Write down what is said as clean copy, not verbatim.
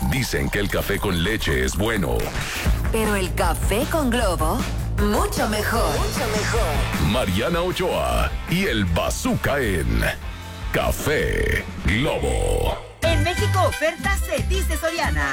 Dicen que el café con leche es bueno. Pero el café con Globo, mucho mejor. Mucho mejor. Mariana Ochoa y el Bazooka en Café Globo. En México, oferta se dice Soriana.